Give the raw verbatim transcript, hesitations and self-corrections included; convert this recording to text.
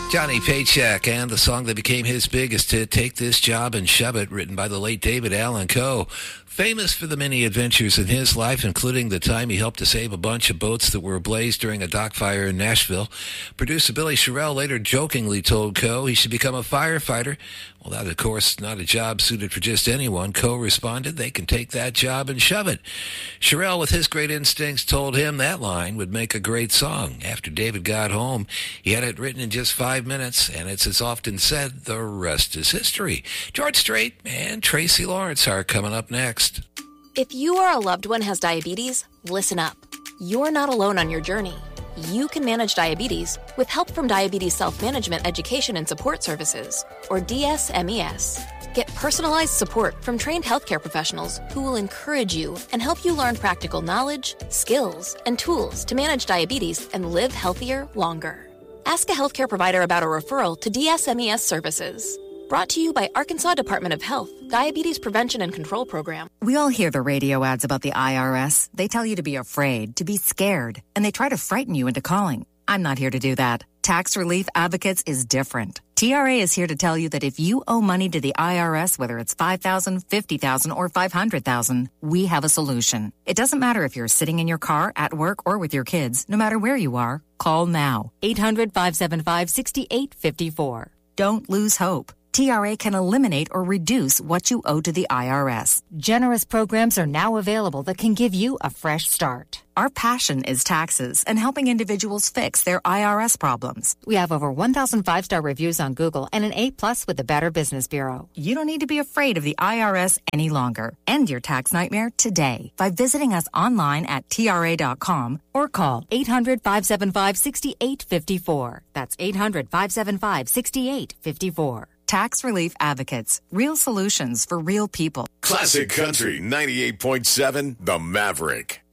Johnny Paycheck and the song that became his biggest hit, Take This Job and Shove It, written by the late David Allan Coe. Famous for the many adventures in his life, including the time he helped to save a bunch of boats that were ablaze during a dock fire in Nashville. Producer Billy Sherrill later jokingly told Coe he should become a firefighter. Well, that, of course, not a job suited for just anyone. Coe responded, they can take that job and shove it. Sherrill, with his great instincts, told him that line would make a great song. After David got home, he had it written in just five minutes, and it's as often said, the rest is history. George Strait and Tracy Lawrence are coming up next. If you or a loved one has diabetes, listen up. You're not alone on your journey. You can manage diabetes with help from Diabetes Self-Management Education and Support Services, or D S M E S. Get personalized support from trained healthcare professionals who will encourage you and help you learn practical knowledge, skills, and tools to manage diabetes and live healthier longer. Ask a healthcare provider about a referral to D S M E S services. Brought to you by Arkansas Department of Health, Diabetes Prevention and Control Program. We all hear the radio ads about the I R S. They tell you to be afraid, to be scared, and they try to frighten you into calling. I'm not here to do that. Tax Relief Advocates is different. T R A is here to tell you that if you owe money to the I R S, whether it's five thousand dollars, fifty thousand dollars, or five hundred thousand dollars, we have a solution. It doesn't matter if you're sitting in your car, at work, or with your kids. No matter where you are, call now. eight hundred, five seven five, six eight five four. Don't lose hope. T R A can eliminate or reduce what you owe to the I R S. Generous programs are now available that can give you a fresh start. Our passion is taxes and helping individuals fix their I R S problems. We have over one thousand five-star reviews on Google and an A-plus with the Better Business Bureau. You don't need to be afraid of the I R S any longer. End your tax nightmare today by visiting us online at T R A dot com or call eight hundred, five seven five, six eight five four. That's eight hundred, five seven five, six eight five four. Tax Relief Advocates. Real solutions for real people. Classic Country ninety-eight point seven, The Maverick.